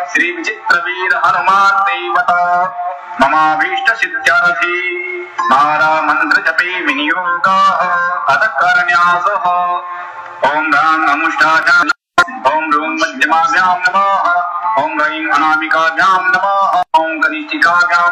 श्री विचित्रवीर हनुमान देवता ममाभीष्ट सिद्ध्यर्थी मारा मंत्र जपे विनियोग अथ करन्यासः ओम राम नमुष्टाभ्यां ओम रूम मध्यमाभ्यां नमः ओम ह्रीं अनामिकाभ्यां नमः ओम कनिष्ठिकाभ्यां